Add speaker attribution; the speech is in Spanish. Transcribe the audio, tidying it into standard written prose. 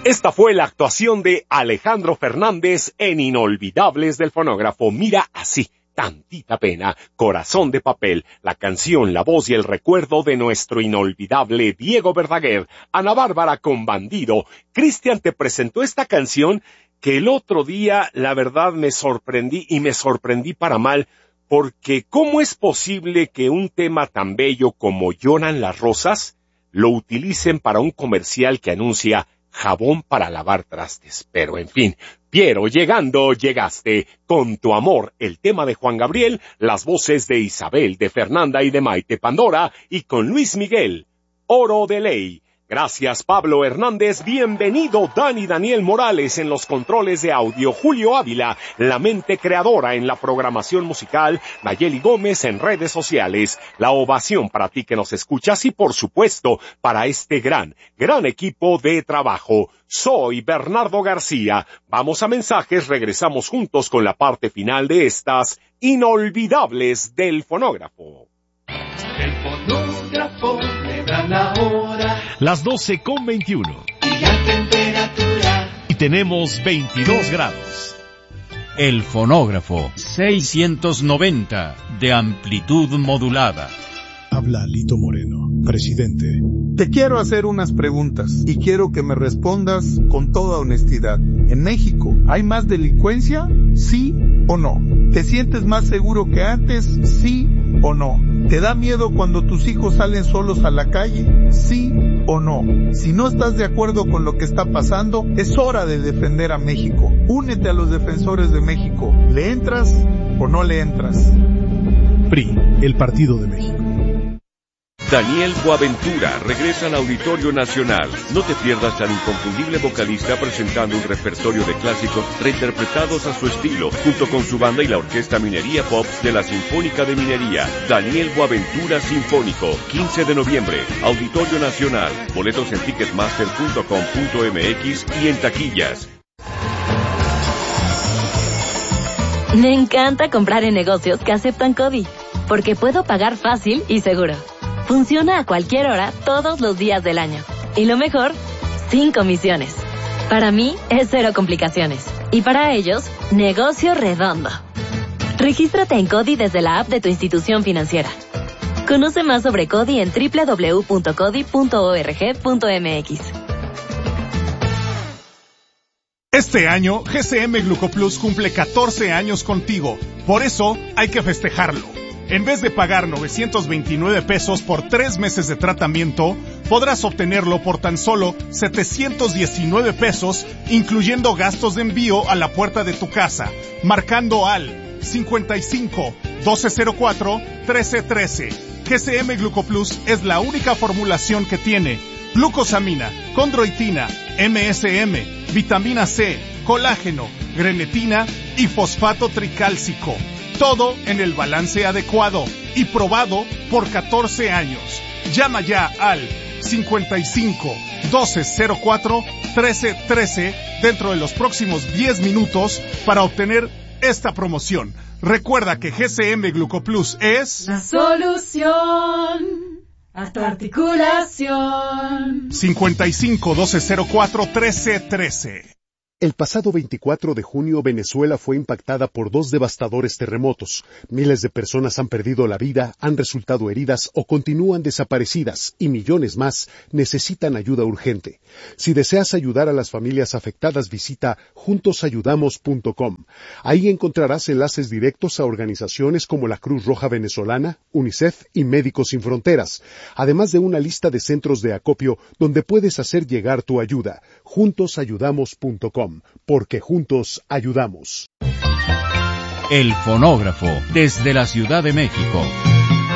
Speaker 1: Esta fue la actuación de Alejandro Fernández en Inolvidables del Fonógrafo. Mira así, tantita pena, Corazón de Papel, la canción, la voz y el recuerdo de nuestro inolvidable Diego Verdaguer. Ana Bárbara con Bandido. Cristian te presentó esta canción que el otro día, la verdad, me sorprendí para mal, porque ¿cómo es posible que un tema tan bello como Lloran las Rosas lo utilicen para un comercial que anuncia jabón para lavar trastes? Pero en fin, Piero, llegando, llegaste, con tu amor, el tema de Juan Gabriel, las voces de Isabel, de Fernanda y de Maite Pandora, y con Luis Miguel, Oro de Ley. Gracias, Pablo Hernández. Bienvenido, Daniel Morales en los controles de audio, Julio Ávila, la mente creadora en la programación musical, Nayeli Gómez en redes sociales. La ovación para ti que nos escuchas y, por supuesto, para este gran equipo de trabajo. Soy Bernardo García. Vamos a mensajes, regresamos juntos con la parte final de estas Inolvidables del Fonógrafo.
Speaker 2: El fonógrafo le da la hora.
Speaker 3: Las 12:21.
Speaker 2: Y la temperatura.
Speaker 3: Y tenemos 22 grados. El fonógrafo 690 de amplitud modulada.
Speaker 4: Habla Lito Moreno, presidente.
Speaker 5: Te quiero hacer unas preguntas y quiero que me respondas con toda honestidad. ¿En México hay más delincuencia? ¿Sí o no? ¿Te sientes más seguro que antes? ¿Sí o no? ¿Te da miedo cuando tus hijos salen solos a la calle? ¿Sí o no? Si no estás de acuerdo con lo que está pasando, es hora de defender a México. Únete a los defensores de México. ¿Le entras o no le entras?
Speaker 4: PRI, el Partido de México.
Speaker 6: Daniel Boaventura regresa al Auditorio Nacional. No te pierdas al inconfundible vocalista presentando un repertorio de clásicos reinterpretados a su estilo, junto con su banda y la Orquesta Minería Pop de la Sinfónica de Minería. Daniel Boaventura Sinfónico, 15 de noviembre, Auditorio Nacional. Boletos en ticketmaster.com.mx y en taquillas.
Speaker 7: Me encanta comprar en negocios que aceptan CODI, porque puedo pagar fácil y seguro. Funciona a cualquier hora, todos los días del año. Y lo mejor, sin comisiones. Para mí, es cero complicaciones. Y para ellos, negocio redondo. Regístrate en CODI desde la app de tu institución financiera. Conoce más sobre CODI en www.codi.org.mx.
Speaker 8: Este año, GCM Glucoplus cumple 14 años contigo. Por eso, hay que festejarlo. En vez de pagar 929 pesos por 3 meses de tratamiento, podrás obtenerlo por tan solo 719 pesos, incluyendo gastos de envío a la puerta de tu casa, marcando al 55 1204 1313. GCM Glucoplus es la única formulación que tiene glucosamina, condroitina, MSM, vitamina C, colágeno, grenetina y fosfato tricálcico. Todo en el balance adecuado y probado por 14 años. Llama ya al 55 1204 1313 dentro de los próximos 10 minutos para obtener esta promoción. Recuerda que GCM Glucoplus es
Speaker 9: la solución a tu articulación.
Speaker 8: 55 1204 1313.
Speaker 4: El pasado 24 de junio, Venezuela fue impactada por 2 devastadores terremotos. Miles de personas han perdido la vida, han resultado heridas o continúan desaparecidas, y millones más necesitan ayuda urgente. Si deseas ayudar a las familias afectadas, visita juntosayudamos.com. Ahí encontrarás enlaces directos a organizaciones como la Cruz Roja Venezolana, UNICEF y Médicos Sin Fronteras, además de una lista de centros de acopio donde puedes hacer llegar tu ayuda. Juntosayudamos.com. Porque juntos ayudamos.
Speaker 3: El fonógrafo desde la Ciudad de México.